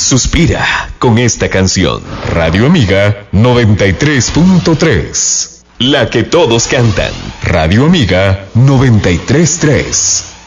suspira con esta canción. Radio Amiga 93.3. La que todos cantan. Radio Amiga 93.3.